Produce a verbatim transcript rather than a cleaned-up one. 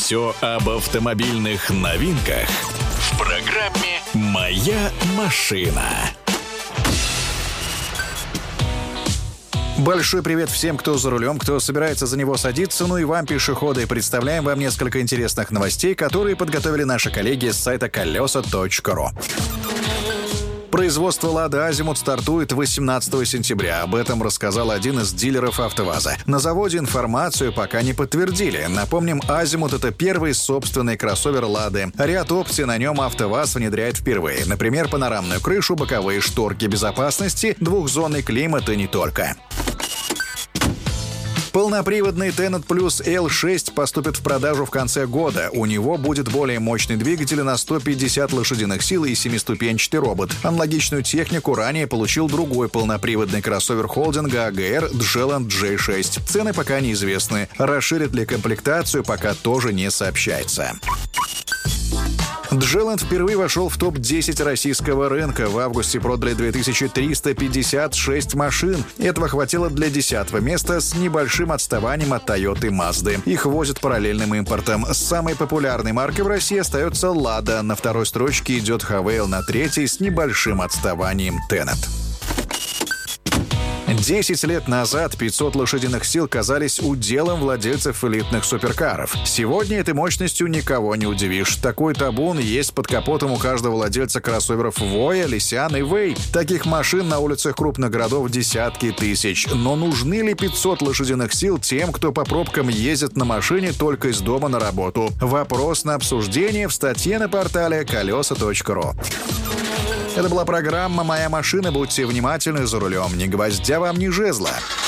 Все об автомобильных новинках в программе «Моя машина». Большой привет всем, кто за рулем, кто собирается за него садиться, ну и вам, пешеходы. Представляем вам несколько интересных новостей, которые подготовили наши коллеги с сайта колеса точка ру. Производство «Лада Азимут» стартует восемнадцатого сентября. Об этом рассказал один из дилеров «АвтоВАЗа». На заводе информацию пока не подтвердили. Напомним, «Азимут» — это первый собственный кроссовер «Лады». Ряд опций на нем «АвтоВАЗ» внедряет впервые. Например, панорамную крышу, боковые шторки безопасности, двухзонный климат и не только. Полноприводный Tenet Plus эл шесть поступит в продажу в конце года. У него будет более мощный двигатель на сто пятьдесят лошадиных сил и семиступенчатый робот. Аналогичную технику ранее получил другой полноприводный кроссовер холдинга АГР Джеланд джей шесть. Цены пока неизвестны. Расширит ли комплектацию, пока тоже не сообщается. Джеланд впервые вошел в топ десять российского рынка. В августе продали две тысячи триста пятьдесят шесть машин. Этого хватило для десятого места с небольшим отставанием от Toyota и Mazda. Их возят параллельным импортом. Самой популярной маркой в России остается «Лада». На второй строчке идет «Хавейл», на третьей с небольшим отставанием «Tenet». Десять лет назад пятьсот лошадиных сил казались уделом владельцев элитных суперкаров. Сегодня этой мощностью никого не удивишь. Такой табун есть под капотом у каждого владельца кроссоверов Voya, Lysian и Way. Таких машин на улицах крупных городов десятки тысяч. Но нужны ли пятьсот лошадиных сил тем, кто по пробкам ездит на машине только из дома на работу? Вопрос на обсуждение в статье на портале колеса точка ру. Это была программа «Моя машина». Будьте внимательны за рулем. Ни гвоздя вам, ни жезла.